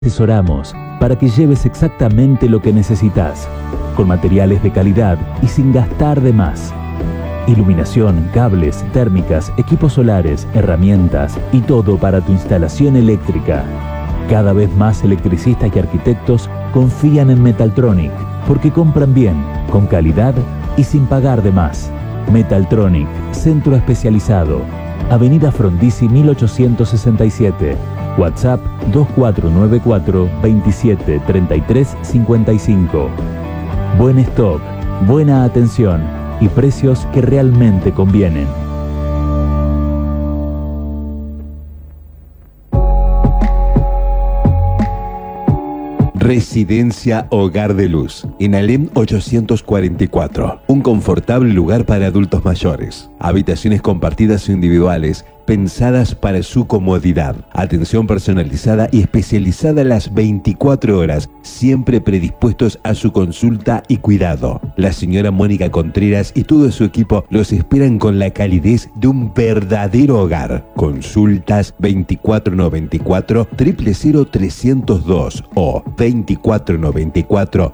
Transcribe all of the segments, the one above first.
Asesoramos para que lleves exactamente lo que necesitas, con materiales de calidad y sin gastar de más. Iluminación, cables, térmicas, equipos solares, herramientas y todo para tu instalación eléctrica. Cada vez más electricistas y arquitectos confían en Metaltronic porque compran bien, con calidad y sin pagar de más. Metaltronic, centro especializado. Avenida Frondizi 1867. WhatsApp 2494 27 33 55. Buen stock, buena atención y precios que realmente convienen. Residencia Hogar de Luz, en Alem 844. Un confortable lugar para adultos mayores. Habitaciones compartidas o individuales, pensadas para su comodidad. Atención personalizada y especializada las 24 horas, siempre predispuestos a su consulta y cuidado. La señora Mónica Contreras y todo su equipo los esperan con la calidez de un verdadero hogar. Consultas 2494 000302 o 2494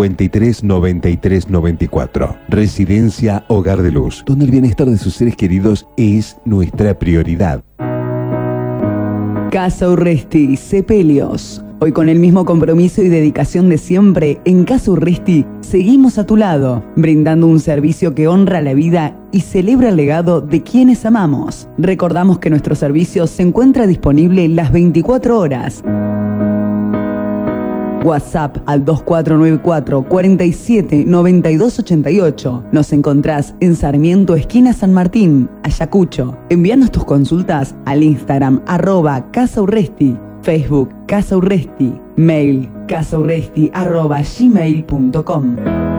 539394. Residencia Hogar de Luz, donde el bienestar de sus seres queridos es nuestra prioridad. Casa Urresti, Sepelios. Hoy con el mismo compromiso y dedicación de siempre, en Casa Urresti seguimos a tu lado, brindando un servicio que honra la vida y celebra el legado de quienes amamos. Recordamos que nuestro servicio se encuentra disponible las 24 horas. WhatsApp al 2494 47 92 88. Nos encontrás en Sarmiento, esquina San Martín, Ayacucho. Envíanos tus consultas al Instagram @Casa Urresti, Facebook Casa Urresti, mail casaurresti@gmail.com.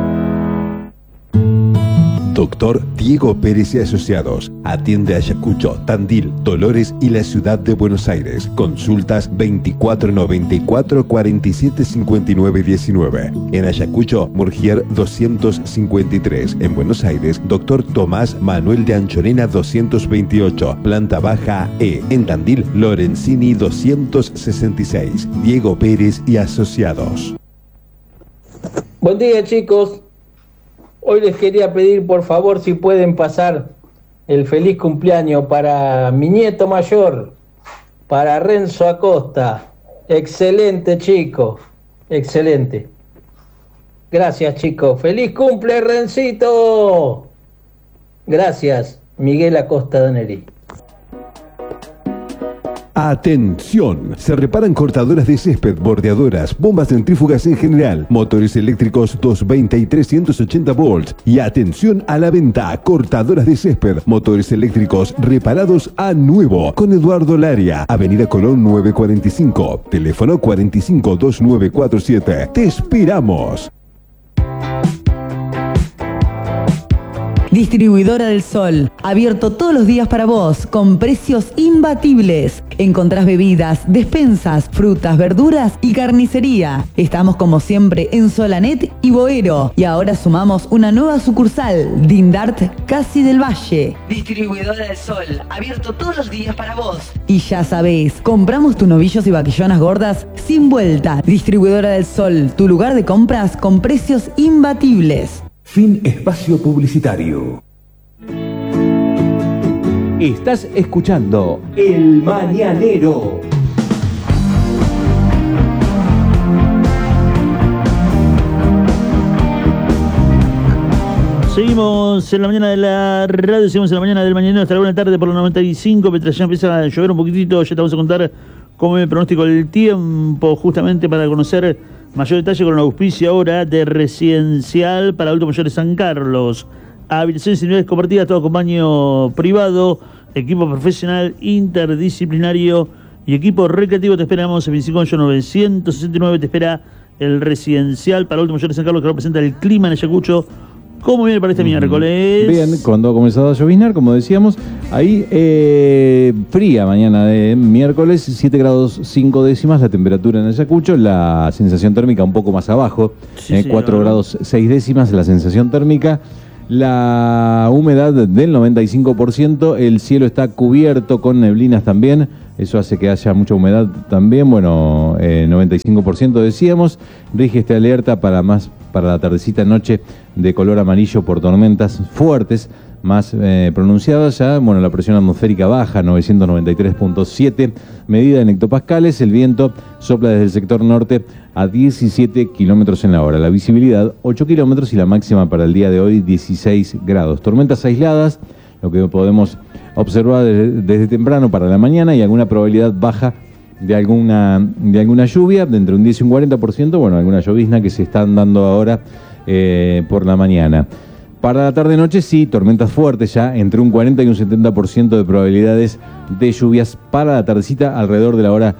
Doctor Diego Pérez y Asociados. Atiende Ayacucho, Tandil, Dolores y la ciudad de Buenos Aires. Consultas 2494 47 59 19. En Ayacucho, Murgier 253. En Buenos Aires, Doctor Tomás Manuel de Anchorena 228. Planta baja E. En Tandil, Lorenzini 266. Diego Pérez y Asociados. Buen día, chicos. Hoy les quería pedir, por favor, si pueden pasar el feliz cumpleaños para mi nieto mayor, para Renzo Acosta. Excelente, chico. Excelente. Gracias, chicos. ¡Feliz cumple, Rencito! Gracias, Miguel Acosta Daneri. Atención, se reparan cortadoras de césped, bordeadoras, bombas centrífugas en general, motores eléctricos 220 y 380 volts. Y atención a la venta, cortadoras de césped, motores eléctricos reparados a nuevo. Con Eduardo Laria, Avenida Colón 945, teléfono 452947. Te esperamos. Distribuidora del Sol, abierto todos los días para vos, con precios imbatibles. Encontrás bebidas, despensas, frutas, verduras y carnicería. Estamos como siempre en Solanet y Boero. Y ahora sumamos una nueva sucursal, Dindart Casi del Valle. Distribuidora del Sol, abierto todos los días para vos. Y ya sabés, compramos tus novillos y vaquillonas gordas sin vuelta. Distribuidora del Sol, tu lugar de compras con precios imbatibles. Fin espacio publicitario. Estás escuchando El Mañanero. Seguimos en la mañana de la radio, seguimos en la mañana del Mañanero hasta la 1 tarde por los 95, mientras ya empieza a llover un poquitito. Ya te vamos a contar cómo es el pronóstico del tiempo, justamente para conocer mayor detalle con la auspicia ahora de Residencial para Adultos Mayores San Carlos. Habitaciones y unidades compartidas, todo con baño privado, equipo profesional, interdisciplinario y equipo recreativo. Te esperamos en 25 969. Te espera el Residencial para Adultos Mayores San Carlos, que representa el clima en Ayacucho. ¿Cmo viene para este miércoles? Bien, cuando ha comenzado a lloviznar, como decíamos, ahí fría mañana de miércoles, 7 grados 5 décimas la temperatura en Ayacucho, la sensación térmica un poco más abajo, sí, 4 grados 6 décimas la sensación térmica, la humedad del 95%, el cielo está cubierto con neblinas también, eso hace que haya mucha humedad también. Bueno, 95% decíamos. Rige esta alerta para la tardecita noche de color amarillo por tormentas fuertes, más pronunciadas ya. Bueno, la presión atmosférica baja, 993.7 medida en hectopascales. El viento sopla desde el sector norte a 17 kilómetros en la hora. La visibilidad 8 kilómetros y la máxima para el día de hoy 16 grados. Tormentas aisladas, lo que podemos observar desde temprano para la mañana, y alguna probabilidad baja de alguna lluvia, de entre un 10 y un 40%, bueno, alguna llovizna que se están dando ahora por la mañana. Para la tarde-noche sí, tormentas fuertes ya, entre un 40 y un 70% de probabilidades de lluvias para la tardecita, alrededor de la hora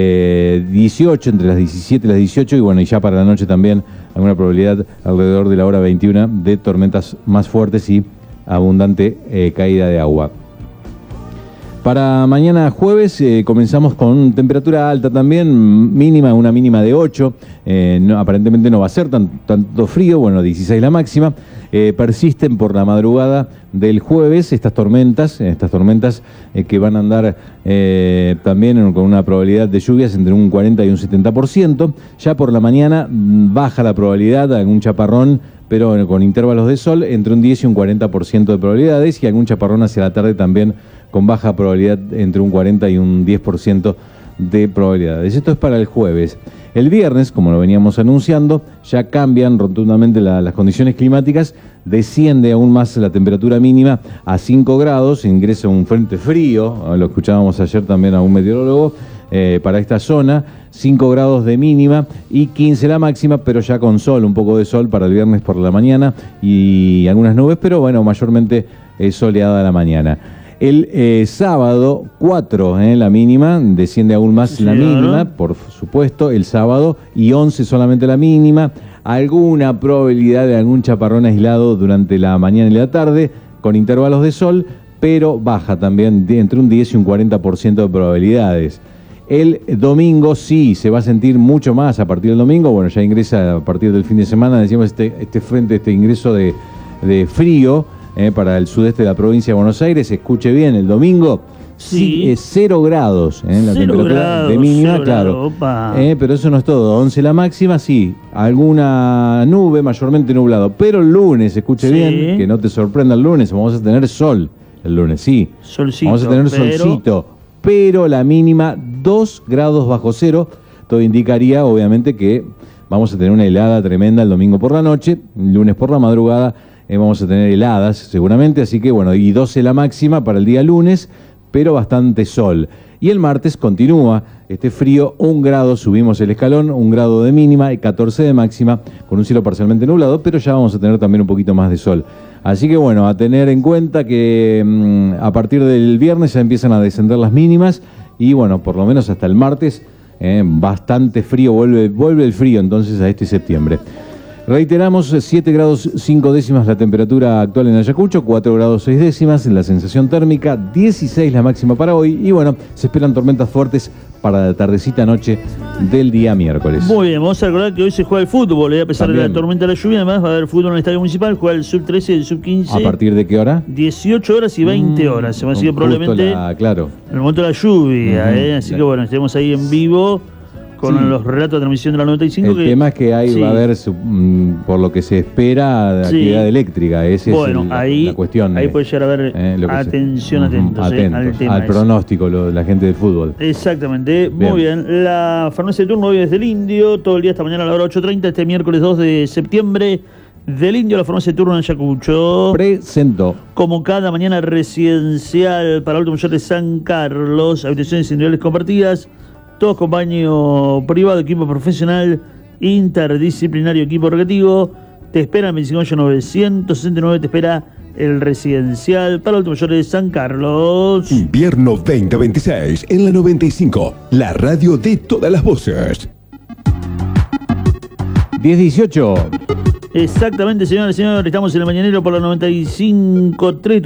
18, entre las 17 y las 18, y bueno, y ya para la noche también alguna probabilidad alrededor de la hora 21 de tormentas más fuertes y abundante caída de agua. Para mañana jueves comenzamos con temperatura alta también, una mínima de 8, aparentemente no va a ser tanto frío, bueno, 16 la máxima. Persisten por la madrugada del jueves estas tormentas que van a andar también con una probabilidad de lluvias entre un 40 y un 70%. Ya por la mañana baja la probabilidad, algún chaparrón, pero con intervalos de sol, entre un 10 y un 40% de probabilidades, y algún chaparrón hacia la tarde también con baja probabilidad, entre un 40 y un 10% de probabilidades. Esto es para el jueves. El viernes, como lo veníamos anunciando, ya cambian rotundamente las condiciones climáticas, desciende aún más la temperatura mínima a 5 grados, ingresa un frente frío, lo escuchábamos ayer también a un meteorólogo, para esta zona, 5 grados de mínima y 15 la máxima, pero ya con sol, un poco de sol para el viernes por la mañana y algunas nubes, pero bueno, mayormente soleada la mañana. El sábado 4 la mínima, desciende aún más la mínima, por supuesto, el sábado, y 11 solamente la mínima. Alguna probabilidad de algún chaparrón aislado durante la mañana y la tarde, con intervalos de sol, pero baja también entre un 10 y un 40% de probabilidades. El domingo sí, se va a sentir mucho más a partir del domingo. Bueno, ya ingresa a partir del fin de semana, decíamos, este ingreso de frío, para el sudeste de la provincia de Buenos Aires. Escuche bien, el domingo sí es 0 grados la temperatura de mínima, claro. Pero eso no es todo. 11 la máxima, sí. Alguna nube, mayormente nublado. Pero el lunes, escuche bien, que no te sorprenda el lunes, vamos a tener sol el lunes, sí. Solcito, vamos a tener solcito. Pero la mínima 2 grados bajo cero. Todo indicaría, obviamente, que vamos a tener una helada tremenda el domingo por la noche, el lunes por la madrugada. Vamos a tener heladas seguramente, así que bueno, y 12 la máxima para el día lunes, pero bastante sol. Y el martes continúa este frío, 1 grado, subimos el escalón, 1 grado de mínima y 14 de máxima, con un cielo parcialmente nublado, pero ya vamos a tener también un poquito más de sol. Así que bueno, a tener en cuenta que a partir del viernes ya empiezan a descender las mínimas, y bueno, por lo menos hasta el martes, bastante frío, vuelve el frío entonces a este septiembre. Reiteramos, 7 grados 5 décimas la temperatura actual en Ayacucho, 4 grados 6 décimas la sensación térmica, 16 la máxima para hoy, y bueno, se esperan tormentas fuertes para la tardecita noche del día miércoles. Muy bien, vamos a recordar que hoy se juega el fútbol, a pesar de la tormenta de la lluvia, además va a haber fútbol en el Estadio Municipal, juega el sub-13 y el sub-15. ¿A partir de qué hora? 18 horas y 20 horas, se va a seguir probablemente claro, en el momento de la lluvia, así que bueno, estaremos ahí en vivo con los relatos de transmisión de la 95. El tema es que ahí va a haber, por lo que se espera, actividad eléctrica. Esa es la cuestión. Ahí puede llegar a haber atentos al pronóstico, la gente del fútbol. Exactamente. Bien. Muy bien. La farmacia de turno hoy desde el Indio, todo el día hasta mañana a la hora 8:30, este miércoles 2 de septiembre. Del Indio, la farmacia de turno en Ayacucho. Presentó. Como cada mañana, residencial para adulto mayor de San Carlos, habitaciones individuales compartidas, todos con baño privado, equipo profesional, interdisciplinario, equipo recreativo. Te espera el 25.969, te espera el residencial para adultos mayores de San Carlos. Invierno 2026 en la 95, la radio de todas las voces. 10:18. Exactamente, señores y señores, estamos en el Mañanero por la 95.3.